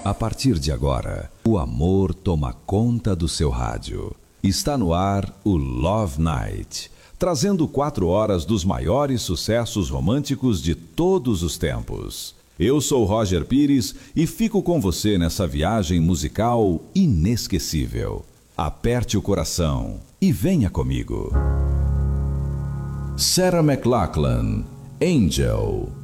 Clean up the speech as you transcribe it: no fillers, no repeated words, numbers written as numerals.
A partir de agora, o amor toma conta do seu rádio. Está no ar o Love Night, trazendo 4 horas dos maiores sucessos românticos de todos os tempos. Eu sou Roger Pires e fico com você nessa viagem musical inesquecível. Aperte o coração e venha comigo. Sarah McLachlan, Angel.